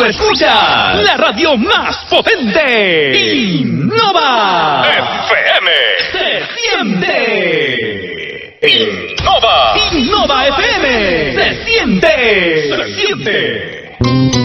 tú escuchas la radio más potente. Innova FM. Se siente. Innova FM. Se siente. Se siente.